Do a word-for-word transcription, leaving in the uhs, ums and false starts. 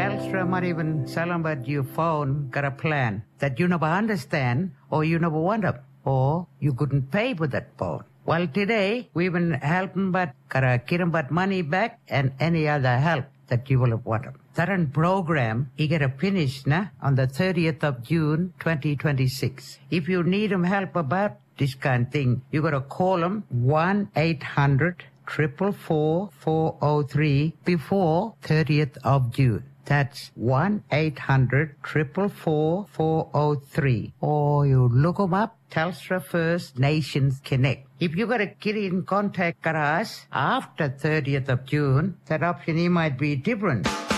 Telstra might even sell them that your phone got a plan that you never understand or you never want them or you couldn't pay for that phone. Well, today we've been helping but gotta get them but money back and any other help that you will have wanted. That program, you get a finish na, on the thirtieth of June, twenty twenty-six. If you need them help about this kind of thing, you got to call them one eight hundred, four four four, four oh three before thirtieth of June. That's one eight hundred, four four four, four oh three. Or you look them up, Telstra First Nations Connect. If you got to get in contact with us after thirtieth of June, that option might be different.